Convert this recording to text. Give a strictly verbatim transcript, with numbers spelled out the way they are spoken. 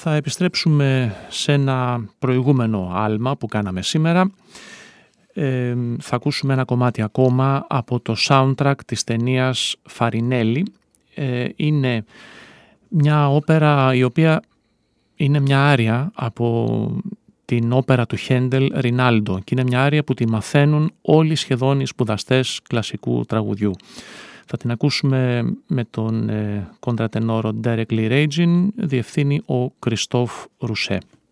θα επιστρέψουμε σε ένα προηγούμενο άλμα που κάναμε σήμερα. Ε, θα ακούσουμε ένα κομμάτι ακόμα από το soundtrack της ταινίας Φαρινέλη. Ε, είναι μια όπερα η οποία είναι μια άρια από την όπερα του Χέντελ Ρινάλντο και είναι μια άρια που τη μαθαίνουν όλοι σχεδόν οι σπουδαστές κλασικού τραγουδιού. Θα την ακούσουμε με τον ε, κοντρατενόρο Derek Lee Regin, διευθύνει ο Κριστόφ Ρουσέ.